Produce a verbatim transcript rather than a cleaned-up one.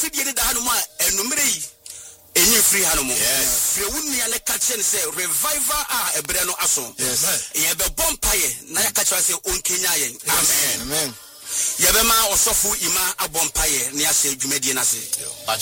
fidie ne da hanum a enumere yi enyi free hanum free wunni ane ka che ne say revival a ebre no aso yes ye be bompaye na ya ka che say onkenya yen amen amen ye be ma osofu ima abompaye ne ya se dwumadi na se